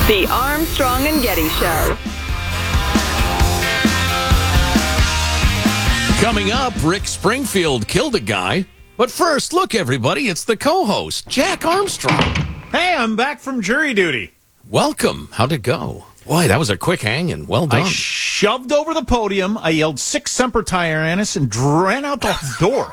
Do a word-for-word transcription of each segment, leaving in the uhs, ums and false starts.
The Armstrong and Getty Show. Coming up, Rick Springfield killed a guy. But first, look, everybody, it's the co-host, Jack Armstrong. Hey, I'm back from jury duty. Welcome. How'd it go? Boy, that was a quick hanging. Well done. I shoved over the podium, I yelled Six Semper Tyrannis, and ran out the door.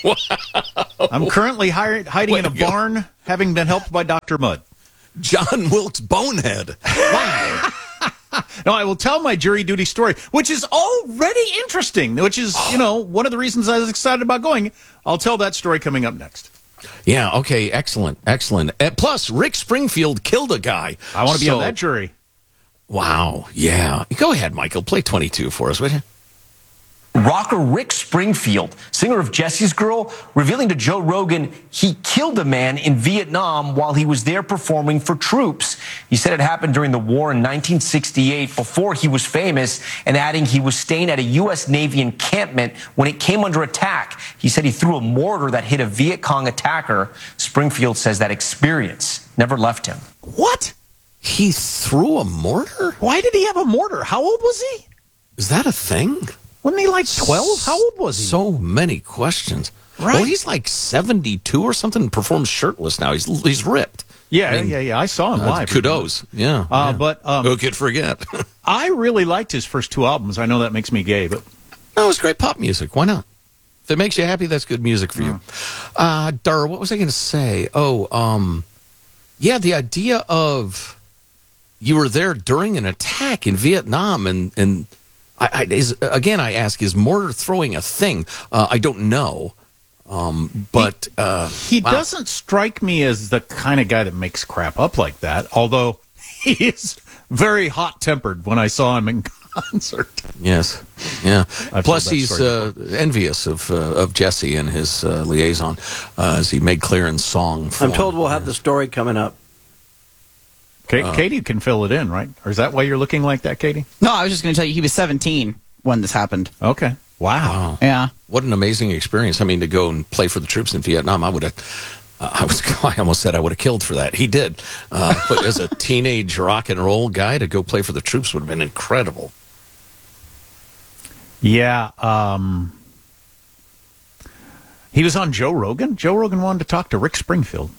Wow. I'm currently hired, hiding Wait, in a barn, having been helped by Doctor Mudd. John Wilkes Bonehead. Wow. No, I will tell my jury duty story, which is already interesting, which is, you know, one of the reasons I was excited about going. I'll tell that story coming up next. Yeah, okay, excellent, excellent. Uh, plus, Rick Springfield killed a guy. I want to be so, on that jury. Wow, yeah. Go ahead, Michael. Play twenty-two for us, would you? Rocker Rick Springfield, singer of Jesse's Girl, revealing to Joe Rogan he killed a man in Vietnam while he was there performing for troops. He said it happened during the war in nineteen sixty-eight, before he was famous, and adding he was staying at a U S Navy encampment when it came under attack. He said he threw a mortar that hit a Viet Cong attacker. Springfield says that experience never left him. What? He threw a mortar? Why did he have a mortar? How old was he? Is that a thing? Wasn't he like twelve? How old was he? So many questions. Right. Well, he's like seventy-two or something, and performs shirtless now. He's he's ripped. Yeah, I mean, yeah, yeah. I saw him uh, live. Kudos. Yeah. Uh, yeah. But um, who could forget? I really liked his first two albums. I know that makes me gay, but no, it's great pop music. Why not? If it makes you happy, that's good music for you. Uh, Dar, what was I going to say? Oh, um, yeah, the idea of you were there during an attack in Vietnam, and and I, I is again I ask, is mortar throwing a thing? Uh, I don't know, um, but he, uh, he wow. doesn't strike me as the kind of guy that makes crap up like that. Although he is very hot tempered when I saw him in concert. Yes, yeah. I've Plus, told that he's story uh, envious of uh, of Jesse and his uh, liaison, uh, as he made clear in song form. I'm told we'll have the story coming up. K- Uh, Katie can fill it in, right? Or is that why you're looking like that, Katie? No, I was just going to tell you he was seventeen when this happened. Okay. Wow. Wow. Yeah. What an amazing experience. I mean, to go and play for the troops in Vietnam, I would have, uh, I was, I almost said I would have killed for that. He did. Uh, but as a teenage rock and roll guy, to go play for the troops would have been incredible. Yeah. Um, he was on Joe Rogan. Joe Rogan wanted to talk to Rick Springfield.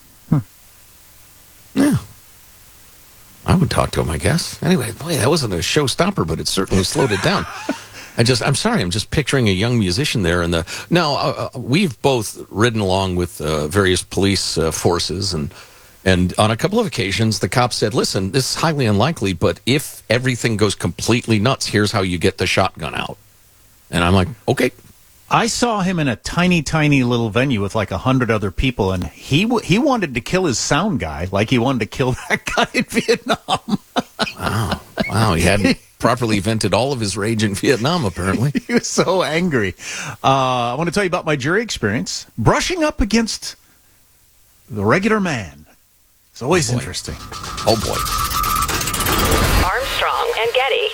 Yeah. I would talk to him, I guess. Anyway, boy, that wasn't a showstopper, but it certainly slowed it down. I just, I'm sorry, I'm just picturing a young musician there. And the now uh, we've both ridden along with uh, various police uh, forces, and and on a couple of occasions, the cops said, "Listen, this is highly unlikely, but if everything goes completely nuts, here's how you get the shotgun out." And I'm like, okay. I saw him in a tiny, tiny little venue with like a hundred other people, and he w- he wanted to kill his sound guy like he wanted to kill that guy in Vietnam. Wow, wow, he hadn't properly vented all of his rage in Vietnam, apparently. He was so angry. Uh, I want to tell you about my jury experience. Brushing up against the regular man. It's always oh interesting. Oh, boy. Armstrong and Getty.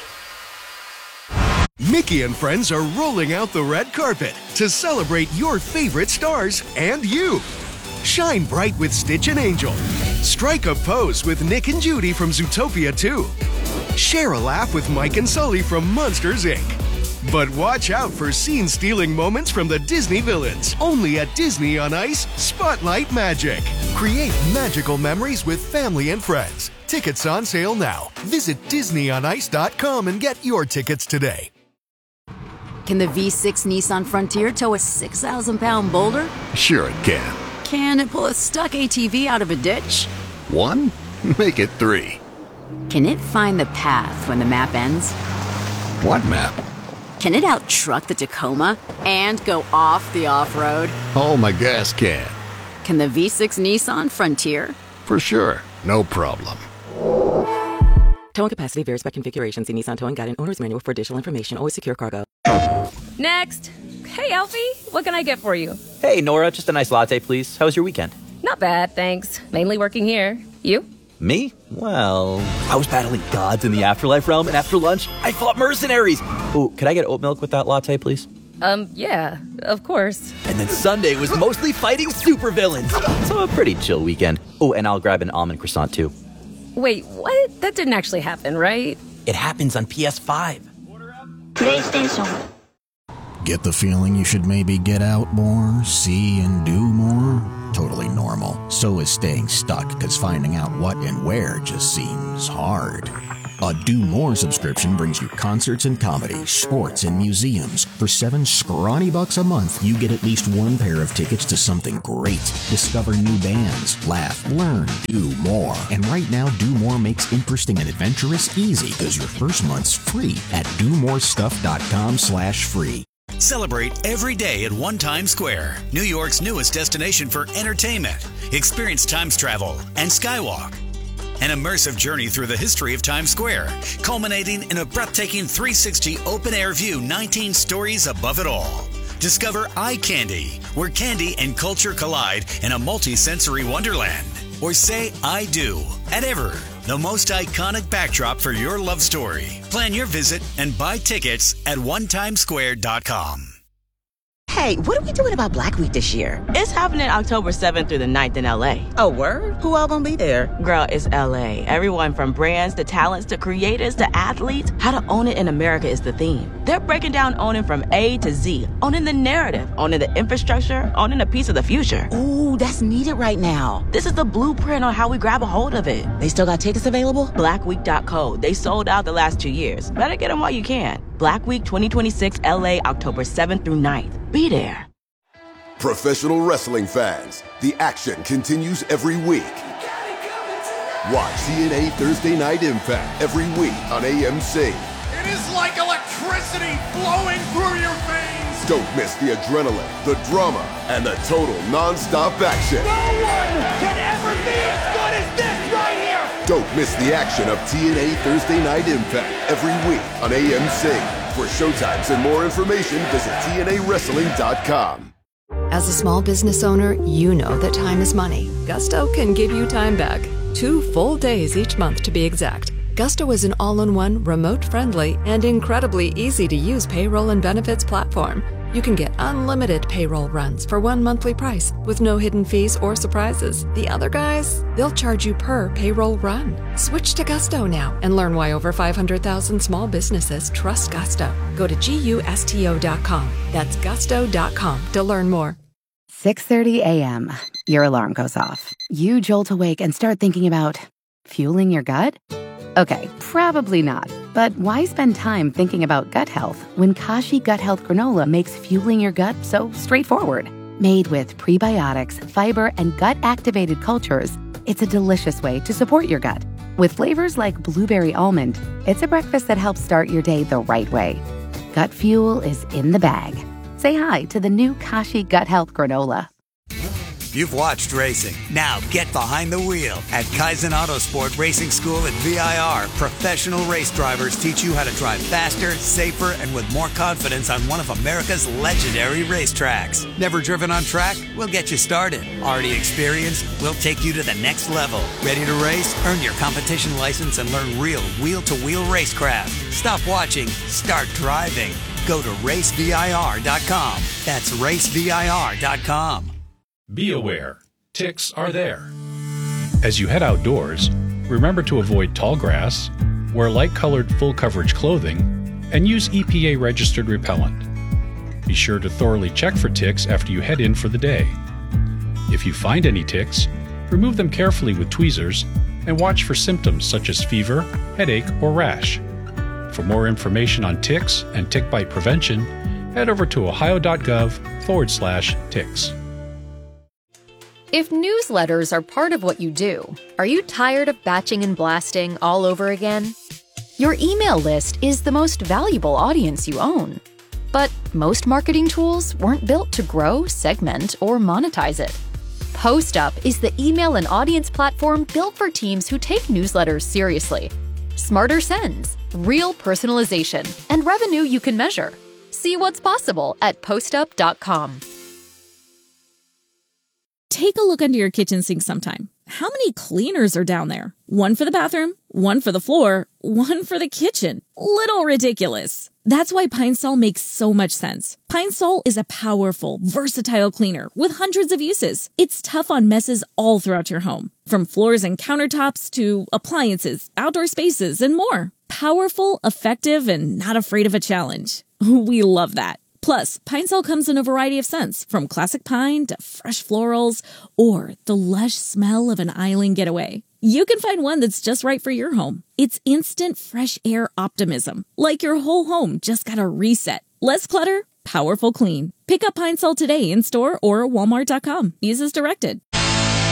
Mickey and friends are rolling out the red carpet to celebrate your favorite stars and you. Shine bright with Stitch and Angel. Strike a pose with Nick and Judy from Zootopia two. Share a laugh with Mike and Sully from Monsters, Incorporated. But watch out for scene-stealing moments from the Disney villains. Only at Disney on Ice, Spotlight Magic. Create magical memories with family and friends. Tickets on sale now. Visit Disney on Ice dot com and get your tickets today. Can the V six Nissan Frontier tow a six thousand pound boulder? Sure it can. Can it pull a stuck A T V out of a ditch? One? Make it three. Can it find the path when the map ends? What map? Can it out-truck the Tacoma and go off the off-road? Oh, my gas can. Can the V six Nissan Frontier? For sure. No problem. Towing capacity varies by configuration. See Nissan Towing Guide and Owner's Manual for additional information. Always secure cargo. Next. Hey, Alfie. What can I get for you? Hey, Nora. Just a nice latte, please. How was your weekend? Not bad, thanks. Mainly working here. You? Me? Well, I was battling gods in the afterlife realm, and after lunch, I fought mercenaries. Oh, could I get oat milk with that latte, please? Um, yeah, of course. And then Sunday was mostly fighting supervillains. So a pretty chill weekend. Oh, and I'll grab an almond croissant, too. Wait, what? That didn't actually happen, right? It happens on P S five. PlayStation. Get the feeling you should maybe get out more, see and do more? Totally normal. So is staying stuck, because finding out what and where just seems hard. A Do More subscription brings you concerts and comedy, sports and museums. For seven scrawny bucks a month, you get at least one pair of tickets to something great. Discover new bands, laugh, learn, do more. And right now, Do More makes interesting and adventurous easy, because your first month's free at do more stuff dot com slash free. Celebrate every day at One Times Square, New York's newest destination for entertainment. Experience Times travel and Skywalk. An immersive journey through the history of Times Square, culminating in a breathtaking three sixty open-air view, nineteen stories above it all. Discover Eye Candy, where candy and culture collide in a multi-sensory wonderland. Or say I do at Ever, the most iconic backdrop for your love story. Plan your visit and buy tickets at one times square dot com. Hey, what are we doing about Black Week this year? It's happening October seventh through the ninth in L A. Oh, word? Who all gonna be there? Girl, it's L A. Everyone from brands to talents to creators to athletes. How to own it in America is the theme. They're breaking down owning from A to Z. Owning the narrative, owning the infrastructure, owning a piece of the future. Ooh, that's needed right now. This is the blueprint on how we grab a hold of it. They still got tickets available? black week dot co. They sold out the last two years. Better get them while you can. Black Week twenty twenty-six L A, October seventh through ninth. Be there. Professional wrestling fans, the action continues every week. Watch T N A Thursday Night Impact every week on A M C. It is like electricity flowing through your veins. Don't miss the adrenaline, the drama, and the total non-stop action. No one can ever be as good as this right here. Don't miss the action of T N A Thursday Night Impact every week on A M C. For showtimes and more information, visit T N A wrestling dot com. As a small business owner, you know that time is money. Gusto can give you time back. Two full days each month to be exact. Gusto is an all-in-one, remote-friendly, and incredibly easy-to-use payroll and benefits platform. You can get unlimited payroll runs for one monthly price with no hidden fees or surprises. The other guys, they'll charge you per payroll run. Switch to Gusto now and learn why over five hundred thousand small businesses trust Gusto. Go to gusto dot com. That's gusto dot com to learn more. six thirty a.m. Your alarm goes off. You jolt awake and start thinking about fueling your gut? Okay, probably not. But why spend time thinking about gut health when Kashi Gut Health Granola makes fueling your gut so straightforward? Made with prebiotics, fiber, and gut-activated cultures, it's a delicious way to support your gut. With flavors like blueberry almond, it's a breakfast that helps start your day the right way. Gut fuel is in the bag. Say hi to the new Kashi Gut Health Granola. You've watched racing. Now get behind the wheel. At Kaizen Autosport Racing School at V I R, professional race drivers teach you how to drive faster, safer, and with more confidence on one of America's legendary racetracks. Never driven on track? We'll get you started. Already experienced? We'll take you to the next level. Ready to race? Earn your competition license and learn real wheel-to-wheel racecraft. Stop watching. Start driving. Go to race V I R dot com. That's race V I R dot com. Be aware, ticks are there. As you head outdoors, remember to avoid tall grass, wear light-colored full-coverage clothing, and use E P A-registered repellent. Be sure to thoroughly check for ticks after you head in for the day. If you find any ticks, remove them carefully with tweezers and watch for symptoms such as fever, headache, or rash. For more information on ticks and tick bite prevention, head over to ohio.gov forward slash ticks. If newsletters are part of what you do, are you tired of batching and blasting all over again? Your email list is the most valuable audience you own. But most marketing tools weren't built to grow, segment, or monetize it. PostUp is the email and audience platform built for teams who take newsletters seriously. Smarter sends, real personalization, and revenue you can measure. See what's possible at postup dot com. Take a look under your kitchen sink sometime. How many cleaners are down there? One for the bathroom, one for the floor, one for the kitchen. Little ridiculous. That's why Pine Sol makes so much sense. Pine Sol is a powerful, versatile cleaner with hundreds of uses. It's tough on messes all throughout your home, from floors and countertops to appliances, outdoor spaces, and more. Powerful, effective, and not afraid of a challenge. We love that. Plus, Pine Sol comes in a variety of scents, from classic pine to fresh florals, or the lush smell of an island getaway. You can find one that's just right for your home. It's instant fresh air optimism, like your whole home just got a reset. Less clutter, powerful clean. Pick up Pine Sol today in store or walmart dot com. Use as directed.